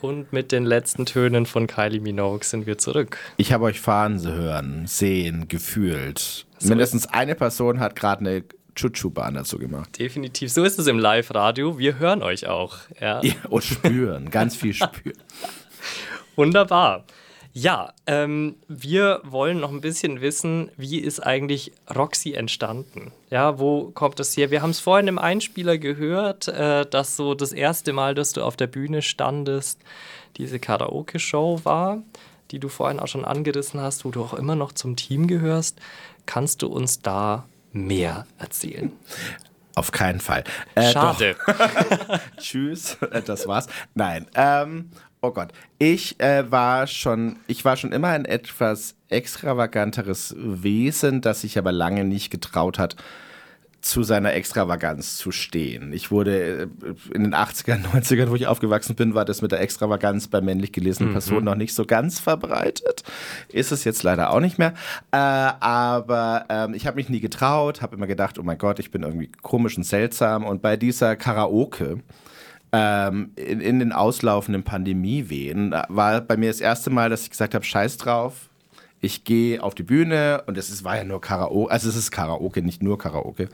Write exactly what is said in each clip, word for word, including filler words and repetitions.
Und mit den letzten Tönen von Kylie Minogue sind wir zurück. Ich habe euch fahren hören, sehen, gefühlt. So Mindestens eine Person hat gerade eine Chuchu-Bahn dazu gemacht. Definitiv. So ist es im Live-Radio. Wir hören euch auch. Ja. Ja, und spüren. Ganz viel spüren. Wunderbar. Ja, ähm, wir wollen noch ein bisschen wissen, wie ist eigentlich Roxy entstanden? Ja, wo kommt das her? Wir haben es vorhin im Einspieler gehört, äh, dass so das erste Mal, dass du auf der Bühne standest, diese Karaoke-Show war, die du vorhin auch schon angerissen hast, wo du auch immer noch zum Team gehörst. Kannst du uns da mehr erzählen? Auf keinen Fall. Äh, Schade. Tschüss, das war's. Nein, ähm... Oh Gott, ich äh, war schon, ich war schon immer ein etwas extravaganteres Wesen, das sich aber lange nicht getraut hat, zu seiner Extravaganz zu stehen. Ich wurde äh, in den achtzigern, neunzigern, wo ich aufgewachsen bin, war das mit der Extravaganz bei männlich gelesenen mhm. Personen noch nicht so ganz verbreitet. Ist es jetzt leider auch nicht mehr. Äh, aber ähm, ich habe mich nie getraut, habe immer gedacht, oh mein Gott, ich bin irgendwie komisch und seltsam. Und bei dieser Karaoke, Ähm, in, in den auslaufenden Pandemiewehen war bei mir das erste Mal, dass ich gesagt habe, scheiß drauf, ich gehe auf die Bühne und es ist, war ja nur Karaoke, also es ist Karaoke, nicht nur Karaoke,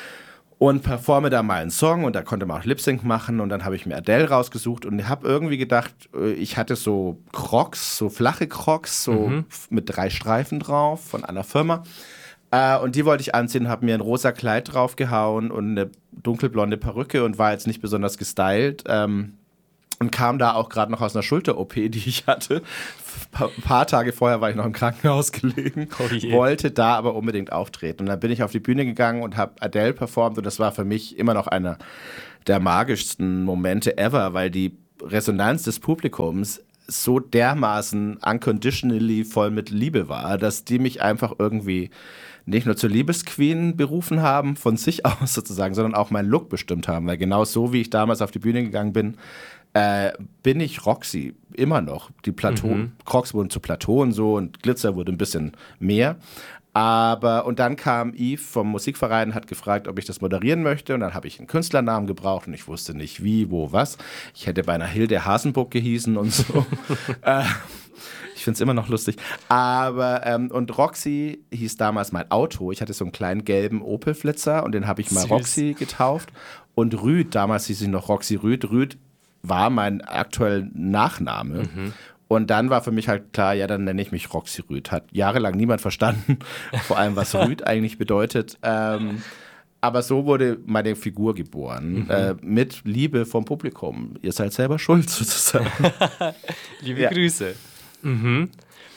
und performe da mal einen Song und da konnte man auch Lip-Sync machen und dann habe ich mir Adele rausgesucht und habe irgendwie gedacht, ich hatte so Crocs, so flache Crocs, so mhm. mit drei Streifen drauf von einer Firma. Uh, und die wollte ich anziehen, habe mir ein rosa Kleid draufgehauen und eine dunkelblonde Perücke und war jetzt nicht besonders gestylt. Ähm, und kam da auch gerade noch aus einer Schulter-O P, die ich hatte. Ein paar Tage vorher war ich noch im Krankenhaus gelegen, oh wollte da aber unbedingt auftreten. Und dann bin ich auf die Bühne gegangen und habe Adele performt und das war für mich immer noch einer der magischsten Momente ever, weil die Resonanz des Publikums so dermaßen unconditionally voll mit Liebe war, dass die mich einfach irgendwie nicht nur zur Liebesqueen berufen haben, von sich aus sozusagen, sondern auch meinen Look bestimmt haben. Weil genau so, wie ich damals auf die Bühne gegangen bin, äh, bin ich Roxy immer noch. Die Plateau, mhm. Crocs wurden zu Plateau und so und Glitzer wurde ein bisschen mehr. Aber, und dann kam Yves vom Musikverein, hat gefragt, ob ich das moderieren möchte. Und dann habe ich einen Künstlernamen gebraucht und ich wusste nicht wie, wo, was. Ich hätte beinahe Hilde Hasenburg gehießen und so. äh, Ich finde es immer noch lustig. Aber, ähm, und Roxy hieß damals mein Auto. Ich hatte so einen kleinen gelben Opel-Flitzer und den habe ich mal Süß. Roxy getauft. Und Rüd, damals hieß ich noch Roxy Rüd. Rüd war mein aktueller Nachname. Mhm. Und dann war für mich halt klar, ja, dann nenne ich mich Roxy Rüd. Hat jahrelang niemand verstanden, vor allem was Rüd eigentlich bedeutet. Ähm, aber so wurde meine Figur geboren, mhm. äh, mit Liebe vom Publikum. Ihr seid selber schuld sozusagen. Liebe ja. Grüße. Mhm.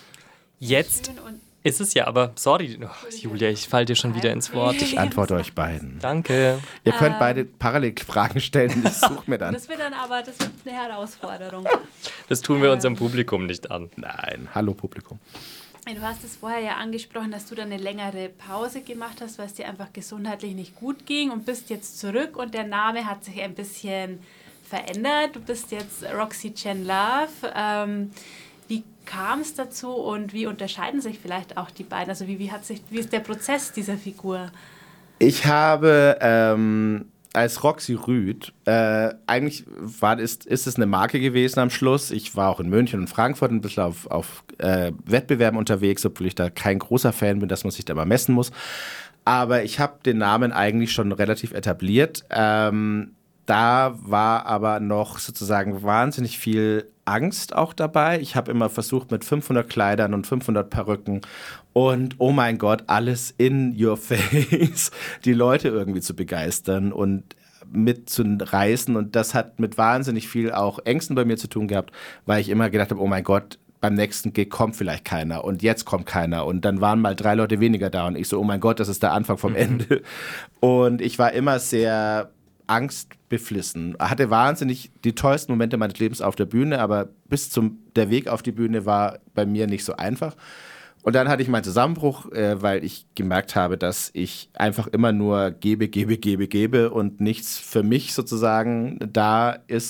Jetzt ist es ja, aber sorry, oh, Julia, ich falle dir schon wieder ins Wort. Ich antworte euch beiden. Danke. Ihr könnt ähm, beide parallel Fragen stellen, ich suche mir dann. Das wird dann aber das wird eine Herausforderung. Das tun wir ähm, unserem Publikum nicht an. Nein, hallo Publikum. Du hast es vorher ja angesprochen, dass du dann eine längere Pause gemacht hast, weil es dir einfach gesundheitlich nicht gut ging und bist jetzt zurück und der Name hat sich ein bisschen verändert. Du bist jetzt Roxy Chen Love. Ähm, Wie kam es dazu und wie unterscheiden sich vielleicht auch die beiden? Also wie, wie, hat sich, wie ist der Prozess dieser Figur? Ich habe ähm, als Roxy Rüd, äh, eigentlich war, ist, ist es eine Marke gewesen am Schluss. Ich war auch in München und Frankfurt ein bisschen auf, auf äh, Wettbewerben unterwegs, obwohl ich da kein großer Fan bin, dass man sich da mal messen muss. Aber ich habe den Namen eigentlich schon relativ etabliert. Ähm, da war aber noch sozusagen wahnsinnig viel Angst auch dabei. Ich habe immer versucht mit fünfhundert Kleidern und fünfhundert Perücken und oh mein Gott, alles in your face, die Leute irgendwie zu begeistern und mitzureißen. Und das hat mit wahnsinnig viel auch Ängsten bei mir zu tun gehabt, weil ich immer gedacht habe, oh mein Gott, beim nächsten Gig kommt vielleicht keiner und jetzt kommt keiner und dann waren mal drei Leute weniger da und ich so, oh mein Gott, das ist der Anfang vom mhm. Ende. Und ich war immer sehr angstbeflissen. Hatte wahnsinnig die tollsten Momente meines Lebens auf der Bühne, aber bis zum der Weg auf die Bühne war bei mir nicht so einfach. Und dann hatte ich meinen Zusammenbruch, äh, weil ich gemerkt habe, dass ich einfach immer nur gebe, gebe, gebe, gebe und nichts für mich sozusagen da ist,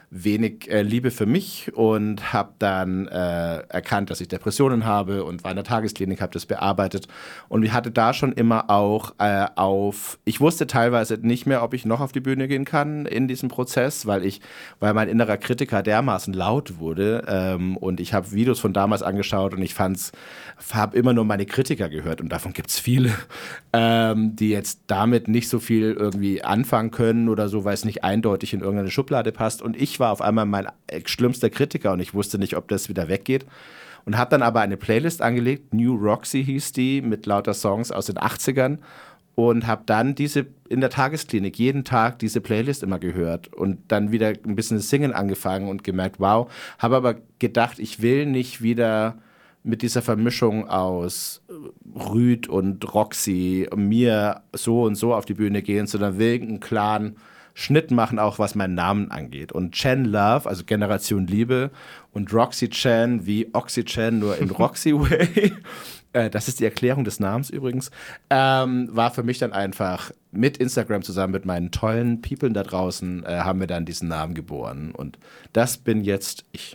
wenig äh, Liebe für mich und habe dann äh, erkannt, dass ich Depressionen habe und war in der Tagesklinik, habe das bearbeitet und ich hatte da schon immer auch äh, auf, ich wusste teilweise nicht mehr, ob ich noch auf die Bühne gehen kann in diesem Prozess, weil ich, weil mein innerer Kritiker dermaßen laut wurde ähm, und ich habe Videos von damals angeschaut und ich fand's, habe immer nur meine Kritiker gehört und davon gibt's viele, ähm, die jetzt damit nicht so viel irgendwie anfangen können oder so, weil es nicht eindeutig in irgendeine Schublade passt und ich war auf einmal mein schlimmster Kritiker und ich wusste nicht, ob das wieder weggeht. Und habe dann aber eine Playlist angelegt, New Roxy hieß die, mit lauter Songs aus den achtzigern und habe dann diese in der Tagesklinik jeden Tag diese Playlist immer gehört und dann wieder ein bisschen das Singen angefangen und gemerkt, wow, habe aber gedacht, ich will nicht wieder mit dieser Vermischung aus Rüd und Roxy mir so und so auf die Bühne gehen, sondern will einen klaren Schnitt machen, auch was meinen Namen angeht. Und Chen Love, also Generation Liebe und Roxy Chen wie Oxygen, nur in Roxy Way, äh, das ist die Erklärung des Namens übrigens, ähm, war für mich dann einfach mit Instagram zusammen mit meinen tollen People da draußen, äh, haben wir dann diesen Namen geboren. Und das bin jetzt ich.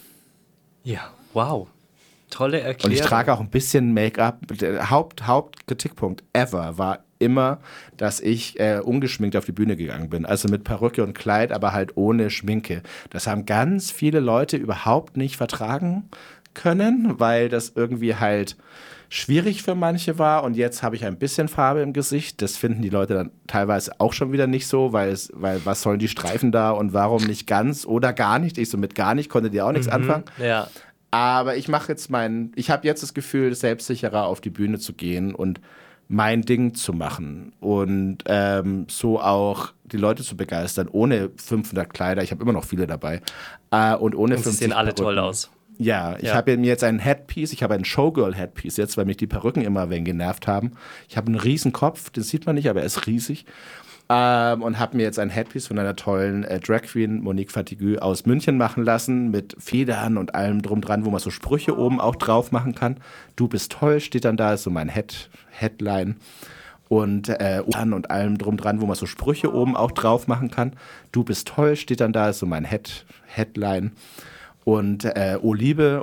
Ja, wow. Tolle Erklärung. Und ich trage auch ein bisschen Make-up. Der Haupt, Hauptkritikpunkt ever war immer, dass ich äh, ungeschminkt auf die Bühne gegangen bin. Also mit Perücke und Kleid, aber halt ohne Schminke. Das haben ganz viele Leute überhaupt nicht vertragen können, weil das irgendwie halt schwierig für manche war. Und jetzt habe ich ein bisschen Farbe im Gesicht. Das finden die Leute dann teilweise auch schon wieder nicht so, weil, es, weil was sollen die Streifen da und warum nicht ganz oder gar nicht? Ich so mit gar nicht, konnte die auch nichts Mhm, anfangen. ja. Aber ich mache jetzt meinen, ich habe jetzt das Gefühl, selbstsicherer auf die Bühne zu gehen und mein Ding zu machen und ähm, so auch die Leute zu begeistern, ohne fünfhundert Kleider, ich habe immer noch viele dabei, äh, und ohne Und sie fünfzig sehen alle Perücken. toll aus. Ja, ich Ja. habe mir jetzt ein Headpiece, ich habe ein Showgirl-Headpiece jetzt, weil mich die Perücken immer wen genervt haben. Ich habe einen riesen Kopf, den sieht man nicht, aber er ist riesig. Ähm, und habe mir jetzt ein Headpiece von einer tollen äh, Drag Queen, Monique Fatiguë, aus München machen lassen, mit Federn und allem drum dran, wo man so Sprüche oben auch drauf machen kann. Du bist toll, steht dann da, ist so mein Head, Headline. Und, äh, und allem drum dran, wo man so Sprüche oben auch drauf machen kann. Du bist toll, steht dann da, ist so mein Head, Headline. Und äh, Oh Liebe